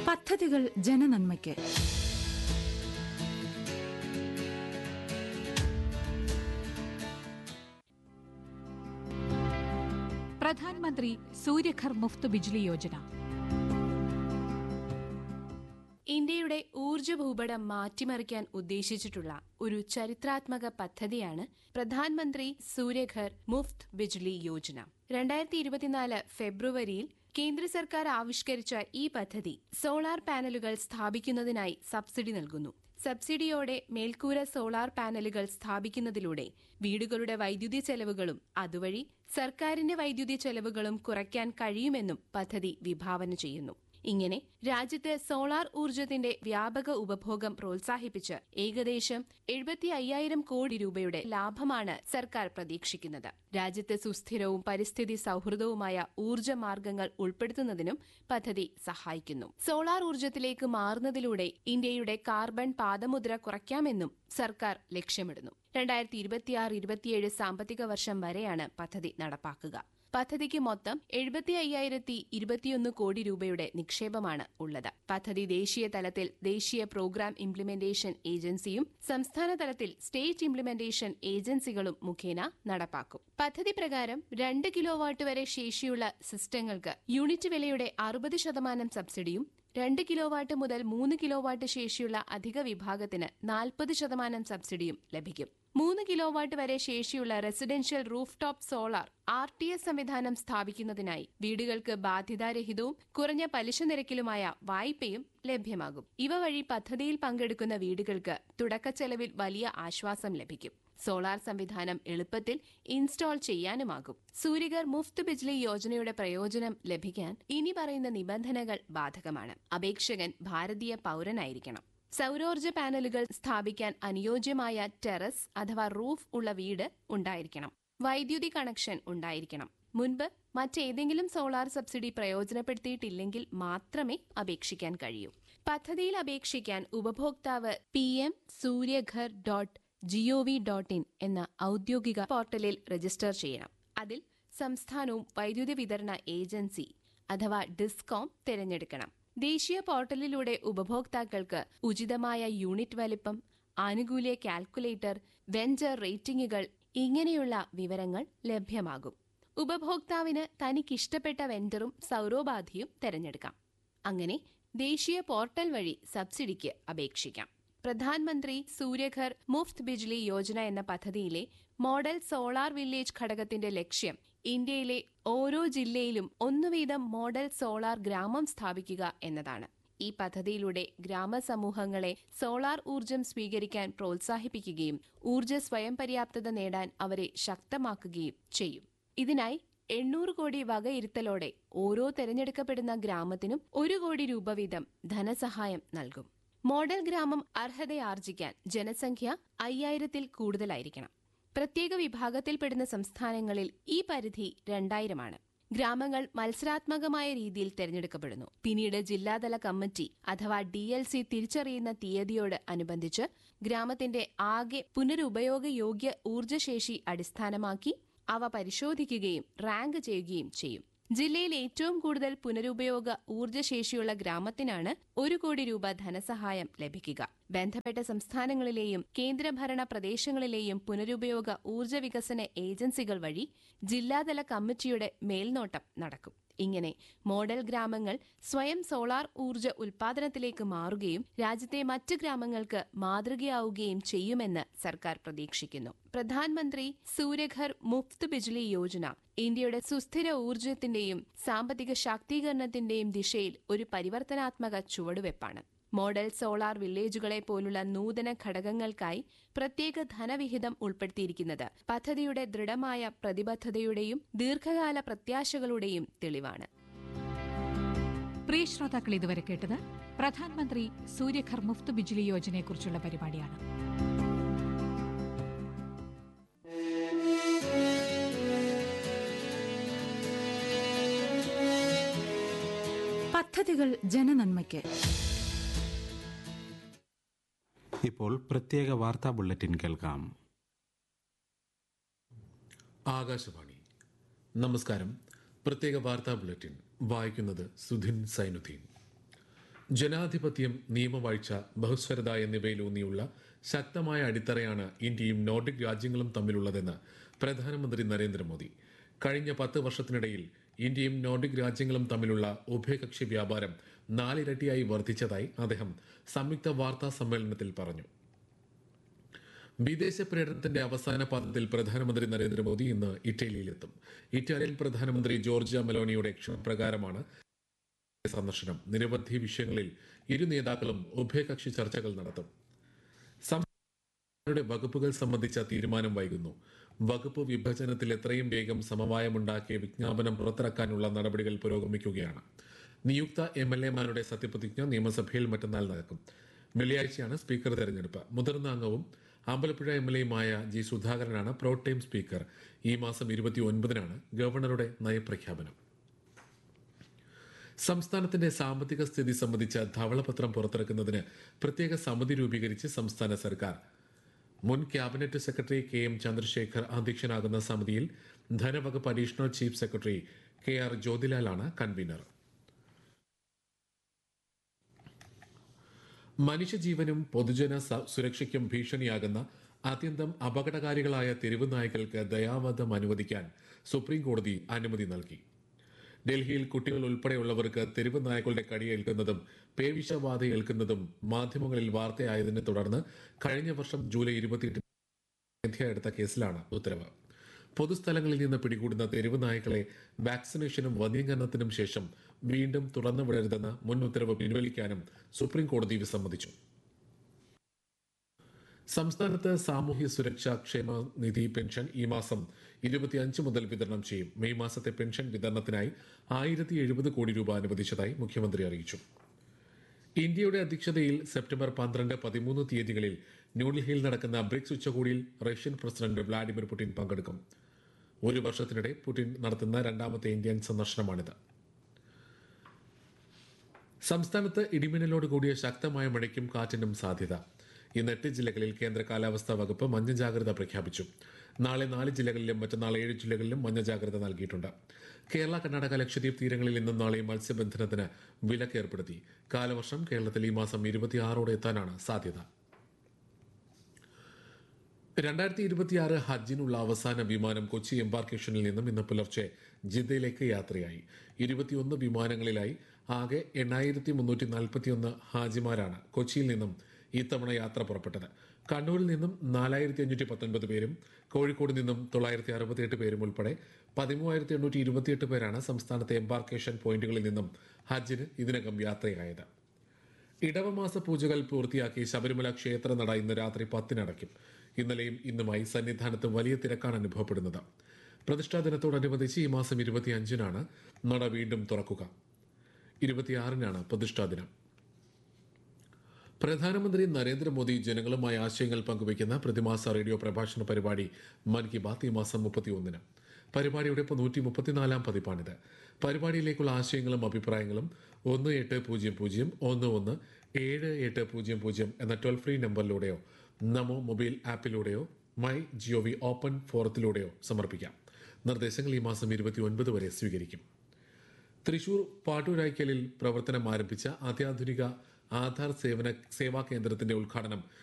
പദ്ധതികൾ ജനനന്മയ്ക്ക്. പ്രധാൻമന്ത്രി സൂര്യഘർ മുഫ്ത് ബിജ്ലി യോജന. ഇന്ത്യയുടെ ഊർജ്ജ ഭൂപടം മാറ്റിമറിക്കാൻ ഉദ്ദേശിച്ചിട്ടുള്ള ഒരു ചരിത്രാത്മക പദ്ധതിയാണ് പ്രധാൻമന്ത്രി സൂര്യഘർ മുഫ്ത് ബിജ്ലി യോജന. 2024 ഫെബ്രുവരിയിൽ കേന്ദ്ര സർക്കാർ ആവിഷ്കരിച്ച ഈ പദ്ധതി സോളാർ പാനലുകൾ സ്ഥാപിക്കുന്നതിനായി സബ്സിഡി നൽകുന്നു. സബ്സിഡിയോടെ മേൽക്കൂര സോളാർ പാനലുകൾ സ്ഥാപിക്കുന്നതിലൂടെ വീടുകളുടെ വൈദ്യുതി ചെലവുകളും അതുവഴി സർക്കാരിന്റെ വൈദ്യുതി ചെലവുകളും കുറയ്ക്കാൻ കഴിയുമെന്നും പദ്ധതി വിഭാവന ചെയ്യുന്നു. ഇങ്ങനെ രാജ്യത്ത് സോളാർ ഊർജ്ജത്തിന്റെ വ്യാപക ഉപഭോഗം പ്രോത്സാഹിപ്പിച്ച് ഏകദേശം 75,000 കോടി രൂപയുടെ ലാഭമാണ് സർക്കാർ പ്രതീക്ഷിക്കുന്നത്. രാജ്യത്ത് സുസ്ഥിരവും പരിസ്ഥിതി സൌഹൃദവുമായ ഊർജ്ജ മാർഗങ്ങൾ ഉൾപ്പെടുത്തുന്നതിനും പദ്ധതി സഹായിക്കുന്നു. സോളാർ ഊർജ്ജത്തിലേക്ക് മാറുന്നതിലൂടെ ഇന്ത്യയുടെ കാർബൺ പാദമുദ്ര കുറയ്ക്കാമെന്നും സർക്കാർ ലക്ഷ്യമിടുന്നു. 2026-27 സാമ്പത്തിക വർഷം വരെയാണ് പദ്ധതി നടപ്പാക്കുക. പദ്ധതിക്ക് മൊത്തം 75,021 കോടി രൂപയുടെ നിക്ഷേപമാണ് ഉള്ളത്. പദ്ധതി ദേശീയ തലത്തിൽ ദേശീയ പ്രോഗ്രാം ഇംപ്ലിമെന്റേഷൻ ഏജൻസിയും സംസ്ഥാന തലത്തിൽ സ്റ്റേറ്റ് ഇംപ്ലിമെന്റേഷൻ ഏജൻസികളും മുഖേന നടപ്പാക്കും. പദ്ധതി പ്രകാരം 2 കിലോവാട്ട് വരെ ശേഷിയുള്ള സിസ്റ്റങ്ങൾക്ക് യൂണിറ്റ് വിലയുടെ 60% സബ്സിഡിയും 2 കിലോവാട്ട് മുതൽ 3 കിലോവാട്ട് ശേഷിയുള്ള അധിക വിഭാഗത്തിന് 40% സബ്സിഡിയും ലഭിക്കും. 3 കിലോവാട്ട് വരെ ശേഷിയുള്ള residential roof top solar RTS സംവിധാനം സ്ഥാപിക്കുന്നതിനായി വീടുകൾക്ക് ബാധ്യതാരഹിതവും കുറഞ്ഞ പലിശ നിരക്കിലുമായ വായ്പയും ലഭ്യമാകും. ഇവ വഴി പദ്ധതിയിൽ പങ്കെടുക്കുന്ന വീടുകൾക്ക് തുടക്കച്ചെലവിൽ വലിയ ആശ്വാസം ലഭിക്കും. സോളാർ സംവിധാനം എളുപ്പത്തിൽ ഇൻസ്റ്റാൾ ചെയ്യാനുമാകും. സൂര്യഘർ മുഫ്ത് ബിജ്ലി യോജനയുടെ പ്രയോജനം ലഭിക്കാൻ ഇനി പറയുന്ന നിബന്ധനകൾ ബാധകമാണ്. അപേക്ഷകൻ ഭാരതീയ പൌരനായിരിക്കണം. സൌരോർജ്ജ പാനലുകൾ സ്ഥാപിക്കാൻ അനുയോജ്യമായ ടെറസ് അഥവാ റൂഫ് ഉള്ള വീട് ഉണ്ടായിരിക്കണം. വൈദ്യുതി കണക്ഷൻ ഉണ്ടായിരിക്കണം. മുൻപ് മറ്റേതെങ്കിലും സോളാർ സബ്സിഡി പ്രയോജനപ്പെടുത്തിയിട്ടില്ലെങ്കിൽ മാത്രമേ അപേക്ഷിക്കാൻ കഴിയൂ. പദ്ധതിയിൽ അപേക്ഷിക്കാൻ ഉപഭോക്താവ് pmsuryaghar.gov.in എന്ന ഔദ്യോഗിക പോർട്ടലിൽ രജിസ്റ്റർ ചെയ്യണം. അതിൽ സംസ്ഥാനവും വൈദ്യുതി വിതരണ ഏജൻസി അഥവാ ഡിസ്കോം തിരഞ്ഞെടുക്കണം. ദേശീയ പോർട്ടലിലൂടെ ഉപഭോക്താക്കൾക്ക് ഉചിതമായ യൂണിറ്റ് വലിപ്പം, ആനുകൂല്യ കാൽക്കുലേറ്റർ, വെഞ്ചർ റേറ്റിംഗുകൾ ഇങ്ങനെയുള്ള വിവരങ്ങൾ ലഭ്യമാകും. ഉപഭോക്താവിന് തനിക്കിഷ്ടപ്പെട്ട വെണ്ടറും സൌരോപാധിയും തിരഞ്ഞെടുക്കാം. അങ്ങനെ ദേശീയ പോർട്ടൽ വഴി സബ്സിഡിക്ക് അപേക്ഷിക്കാം. പ്രധാൻമന്ത്രി സൂര്യഘർ മുഫ്ത് ബിജ്ലി യോജന എന്ന പദ്ധതിയിലെ മോഡൽ സോളാർ വില്ലേജ് ഘടകത്തിന്റെ ലക്ഷ്യം ഇന്ത്യയിലെ ഓരോ ജില്ലയിലും ഒന്നുവീതം മോഡൽ സോളാർ ഗ്രാമം സ്ഥാപിക്കുക എന്നതാണ്. ഈ പദ്ധതിയിലൂടെ ഗ്രാമസമൂഹങ്ങളെ സോളാർ ഊർജ്ജം സ്വീകരിക്കാൻ പ്രോത്സാഹിപ്പിക്കുകയും ഊർജ്ജ സ്വയം പര്യാപ്തത നേടാൻ അവരെ ശക്തമാക്കുകയും ചെയ്യും. ഇതിനായി 800 കോടി വകയിരുത്തലോടെ ഓരോ തെരഞ്ഞെടുക്കപ്പെടുന്ന ഗ്രാമത്തിനും 1 കോടി രൂപ വീതം ധനസഹായം നൽകും. മോഡൽ ഗ്രാമം അർഹതയാർജിക്കാൻ ജനസംഖ്യ 5,000-ൽ കൂടുതലായിരിക്കണം. പ്രത്യേക വിഭാഗത്തിൽപ്പെടുന്ന സംസ്ഥാനങ്ങളിൽ ഈ പരിധി 2,000 ഗ്രാമങ്ങൾ മത്സരാത്മകമായ രീതിയിൽ തെരഞ്ഞെടുക്കപ്പെടുന്നു. പിന്നീട് ജില്ലാതല കമ്മിറ്റി അഥവാ DLC തിരിച്ചറിയുന്ന തീയതിയോട് അനുബന്ധിച്ച് ഗ്രാമത്തിന്റെ ആകെ പുനരുപയോഗയോഗ്യ ഊർജ്ജശേഷി അടിസ്ഥാനമാക്കി അവ പരിശോധിക്കുകയും റാങ്ക് ചെയ്യുകയും ചെയ്യും. ജില്ലയിൽ ഏറ്റവും കൂടുതൽ പുനരുപയോഗ ഊർജ്ജശേഷിയുള്ള ഗ്രാമത്തിനാണ് 1 കോടി രൂപ ധനസഹായം ലഭിക്കുക. ബന്ധപ്പെട്ട സംസ്ഥാനങ്ങളിലെയും കേന്ദ്രഭരണ പ്രദേശങ്ങളിലെയും പുനരുപയോഗ ഊർജ്ജ വികസന ഏജൻസികൾ വഴി ജില്ലാതല കമ്മിറ്റിയുടെ മേൽനോട്ടം നടക്കും. ഇങ്ങനെ മോഡൽ ഗ്രാമങ്ങൾ സ്വയം സോളാർ ഊർജ്ജ ഉൽപാദനത്തിലേക്ക് മാറുകയും രാജ്യത്തെ മറ്റ് ഗ്രാമങ്ങൾക്ക് മാതൃകയാവുകയും ചെയ്യുമെന്ന് സർക്കാർ പ്രതീക്ഷിക്കുന്നു. പ്രധാൻമന്ത്രി സൂര്യഘർ മുഫ്ത് ബിജ്ലി യോജന ഇന്ത്യയുടെ സുസ്ഥിര ഊർജ്ജത്തിന്റെയും സാമ്പത്തിക ശാക്തീകരണത്തിന്റെയും ദിശയിൽ ഒരു പരിവർത്തനാത്മക ചുവടുവെപ്പാണ്. മോഡൽ സോളാർ വില്ലേജുകളെ പോലുള്ള നൂതന ഘടകങ്ങൾക്കായി പ്രത്യേക ധനവിഹിതം ഉൾപ്പെടുത്തിയിരിക്കുന്നത് പദ്ധതിയുടെ ദൃഢമായ പ്രതിബദ്ധതയുടെയും ദീർഘകാല പ്രത്യാശകളുടെയും തെളിവാണ്. പ്രിയ ശ്രോതാക്കൾ, ഇതുവരെ കേട്ടത് പ്രധാൻമന്ത്രി സൂര്യഘർ മുഫ്ത് ബിജ്ലി യോജനയെക്കുറിച്ചുള്ള പരിപാടിയാണ്. പദ്ധതികൾ ജനനന്മയ്ക്ക്. ഇപ്പോൾ പ്രത്യേക വാർത്താ ബുള്ളറ്റിൻ കേൾക്കാം. ആകാശവാണി. നമസ്കാരം. പ്രത്യേക വാർത്താ ബുള്ളറ്റിൻ വായിക്കുന്നത് സുധിൻ സൈനുദ്ദീൻ. ജനാധിപത്യം, നിയമവാഴ്ച, ബഹുസ്വരത എന്നിവയിലൂന്നിയുള്ള ശക്തമായ അടിത്തറയാണ് ഇന്ത്യയും നോർഡിക് രാജ്യങ്ങളും തമ്മിലുള്ളതെന്ന് പ്രധാനമന്ത്രി നരേന്ദ്രമോദി. കഴിഞ്ഞ 10 വർഷത്തിനിടയിൽ ഇന്ത്യയും നോർഡിക് രാജ്യങ്ങളും തമ്മിലുള്ള ഉഭയകക്ഷി വ്യാപാരം 4 ഇരട്ടിയായി വർദ്ധിച്ചതായി അദ്ദേഹം സംയുക്ത വാർത്താ സമ്മേളനത്തിൽ പറഞ്ഞു. വിദേശ പര്യടനത്തിന്റെ അവസാന പാദത്തിൽ പ്രധാനമന്ത്രി നരേന്ദ്രമോദി ഇന്ന് ഇറ്റലിയിലെത്തും. ഇറ്റാലിയൻ പ്രധാനമന്ത്രി ജോർജിയ മെലോണിയുടെ ക്ഷണപ്രകാരമാണ് സന്ദർശനം. നിരവധി വിഷയങ്ങളിൽ ഇരു നേതാക്കളും ഉഭയകക്ഷി ചർച്ചകൾ നടത്തും. സംസ്ഥാനങ്ങളുടെ വകുപ്പുകൾ സംബന്ധിച്ച തീരുമാനം വൈകുന്നു. വകുപ്പ് വിഭജനത്തിൽ എത്രയും വേഗം സമവായമുണ്ടാക്കിയ വിജ്ഞാപനം പുറത്തിറക്കാനുള്ള നടപടികൾ പുരോഗമിക്കുകയാണ്. നിയുക്ത MLA-മാരുടെ സത്യപ്രതിജ്ഞ നിയമസഭയിൽ മറ്റന്നാൾ നടക്കും. വെള്ളിയാഴ്ചയാണ് സ്പീക്കർ തെരഞ്ഞെടുപ്പ്. മുതിർന്ന അംഗവും അമ്പലപ്പുഴ MLA-യുമായ ജി സുധാകരനാണ് പ്രോടൈം സ്പീക്കർ. ഈ മാസം 29-നാണ് ഗവർണറുടെ നയപ്രഖ്യാപനം. സംസ്ഥാനത്തിന്റെ സാമ്പത്തിക സ്ഥിതി സംബന്ധിച്ച ധവളപത്രം പുറത്തിറക്കുന്നതിന് പ്രത്യേക സമിതി രൂപീകരിച്ച് സംസ്ഥാന സർക്കാർ. മുൻ ക്യാബിനറ്റ് സെക്രട്ടറി KM ചന്ദ്രശേഖർ അധ്യക്ഷനാകുന്ന സമിതിയിൽ ധനവകുപ്പ് additional chief secretary KR ജ്യോതിലാലാണ് convener. മനുഷ്യജീവനും പൊതുജന സുരക്ഷയ്ക്കും ഭീഷണിയാകുന്ന അത്യന്തം അപകടകാരികളായ തെരുവ് നായ്ക്കൾക്ക് ദയാവധം അനുവദിക്കാൻ സുപ്രീം കോടതി അനുമതി നൽകി. ഡൽഹിയിൽ കുട്ടികൾ ഉൾപ്പെടെയുള്ളവർക്ക് തെരുവ് നായകളുടെ കടിയേൽക്കുന്നതും പേവിഷബാധ ഏൽക്കുന്നതും മാധ്യമങ്ങളിൽ വാർത്തയായതിനെ തുടർന്ന് കഴിഞ്ഞ വർഷം ജൂലൈ 28 എടുത്ത കേസിലാണ് ഉത്തരവ്. പൊതുസ്ഥലങ്ങളിൽ നിന്ന് പിടികൂടുന്ന തെരുവ് നായ്ക്കളെ വാക്സിനേഷനും വന്ധ്യീകരണത്തിനും ശേഷം വീണ്ടും തുറന്നു വിടരുതെന്ന മുൻ ഉത്തരവ് പിൻവലിക്കാനും സുപ്രീം കോടതി വിസമ്മതിച്ചു. സംസ്ഥാനത്ത് സാമൂഹ്യ സുരക്ഷാ ക്ഷേമ നിധി പെൻഷൻ ഈ മാസം 25 മുതൽ വിതരണം ചെയ്യും. മെയ് മാസത്തെ പെൻഷൻ വിതരണത്തിനായി 1070 കോടി രൂപ അനുവദിച്ചതായി മുഖ്യമന്ത്രി അറിയിച്ചു. ഇന്ത്യയുടെ അധ്യക്ഷതയിൽ സെപ്റ്റംബർ 12, 13 തീയതികളിൽ ന്യൂഡൽഹിയിൽ നടക്കുന്ന ബ്രിക്സ് ഉച്ചകോടിയിൽ റഷ്യൻ പ്രസിഡന്റ് വ്ളാഡിമിർ പുടിൻ പങ്കെടുക്കും. ഒരു വർഷത്തിനിടെ പുടിൻ നടത്തുന്ന രണ്ടാമത്തെ ഇന്ത്യൻ സന്ദർശനമാണിത്. സംസ്ഥാനത്ത് ഇടിമിന്നലോട് കൂടിയ ശക്തമായ മഴയ്ക്കും കാറ്റിനും സാധ്യത. ഇന്ന് 8 ജില്ലകളിൽ കേന്ദ്ര കാലാവസ്ഥാ വകുപ്പ് മഞ്ഞ ജാഗ്രത പ്രഖ്യാപിച്ചു. നാളെ 4 ജില്ലകളിലും മറ്റന്നാൾ 7 ജില്ലകളിലും മഞ്ഞ ജാഗ്രത നൽകിയിട്ടുണ്ട്. കേരള, കർണാടക, ലക്ഷദ്വീപ് തീരങ്ങളിൽ ഇന്നും നാളെയും മത്സ്യബന്ധനത്തിന് വിലക്ക് ഏർപ്പെടുത്തി. കാലവർഷം കേരളത്തിൽ ഈ മാസം 26 എത്താനാണ് സാധ്യത. 2026 ഹജ്ജിനുള്ള അവസാന വിമാനം കൊച്ചി എംബാർക്കേഷനിൽ നിന്നും ഇന്ന് പുലർച്ചെ ജിദ്ദയിലേക്ക് യാത്രയായി. 21 വിമാനങ്ങളിലായി ആകെ 8341 ഹാജിമാരാണ് കൊച്ചിയിൽ നിന്നും ഇത്തവണ യാത്ര പുറപ്പെട്ടത്. കണ്ണൂരിൽ നിന്നും 4519 പേരും കോഴിക്കോട് നിന്നും 968 പേരും ഉൾപ്പെടെ 13828 പേരാണ് സംസ്ഥാനത്തെ എംബാർക്കേഷൻ പോയിന്റുകളിൽ നിന്നും ഹജ്ജിന് ഇതിനകം യാത്രയായത്. ഇടവമാസ പൂജകൾ പൂർത്തിയാക്കി ശബരിമല ക്ഷേത്രനട ഇന്ന് രാത്രി 10 അടയ്ക്കും. ഇന്നലെയും ഇന്നുമായി സന്നിധാനത്ത് വലിയ തിരക്കാണ് അനുഭവപ്പെടുന്നത്. പ്രതിഷ്ഠാ ദിനത്തോടനുബന്ധിച്ച് ഈ മാസം 25-നാണ് നട വീണ്ടും തുറക്കുക. 26-നാണ് പ്രതിഷ്ഠാ ദിനം. പ്രധാനമന്ത്രി നരേന്ദ്രമോദി ജനങ്ങളുമായി ആശയങ്ങൾ പങ്കുവയ്ക്കുന്ന പ്രതിമാസ റേഡിയോ പ്രഭാഷണ പരിപാടി മൻ കി ബാത്ത് ഈ മാസം 31-ന്. പരിപാടിയുടെ 134-ാം പതിപ്പാണിത്. പരിപാടിയിലേക്കുള്ള ആശയങ്ങളും അഭിപ്രായങ്ങളും 1800-11-780 എന്ന toll free നമ്പറിലൂടെയോ Namo mobile ആപ്പിലൂടെയോ my G O V open ഫോറത്തിലൂടെയോ സമർപ്പിക്കാം. നിർദ്ദേശങ്ങൾ ഈ മാസം 29 വരെ സ്വീകരിക്കും. തൃശൂർ പാട്ടൂരായ്ക്കലിൽ പ്രവർത്തനം ആരംഭിച്ച അത്യാധുനിക ആധാർ സേവാ കേന്ദ്രത്തിന്റെ ഉദ്ഘാടനം